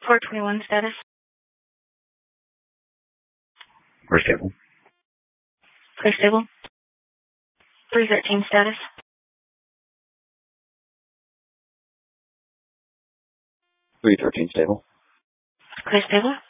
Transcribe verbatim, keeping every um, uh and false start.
four twenty-one status. Clear stable. Clear stable. three thirteen status. three thirteen stable. Clear stable.